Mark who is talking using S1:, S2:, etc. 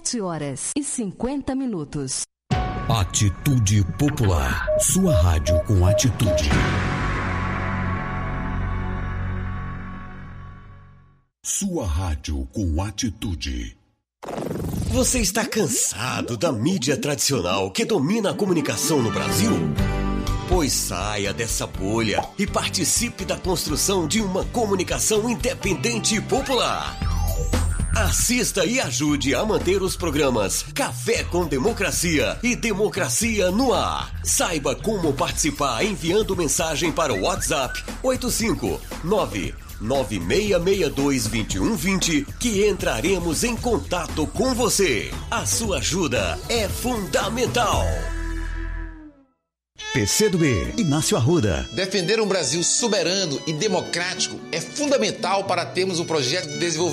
S1: 7h50.
S2: Atitude Popular. Sua rádio com atitude. Sua rádio com atitude.
S3: Você está cansado da mídia tradicional que domina a comunicação no Brasil? Pois saia dessa bolha e participe da construção de uma comunicação independente e popular. Assista e ajude a manter os programas Café com Democracia e Democracia no Ar. Saiba como participar enviando mensagem para o WhatsApp 859-9662-2120 que entraremos em contato com você. A sua ajuda é fundamental.
S2: PCdoB, Inácio Arruda.
S4: Defender um Brasil soberano e democrático é fundamental para termos um projeto de desenvolvimento